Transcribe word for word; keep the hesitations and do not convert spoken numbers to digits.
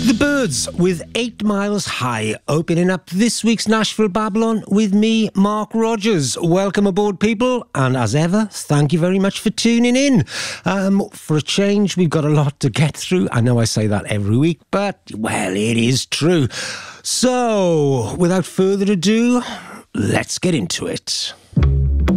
The Birds with Eight Miles High, opening up this week's Nashville Babylon with me, Mark Rogers. Welcome aboard, people, and as ever, thank you very much for tuning in. Um, for a change, we've got a lot to get through. I know I say that every week, but, well, it is true. So, without further ado, let's get into it.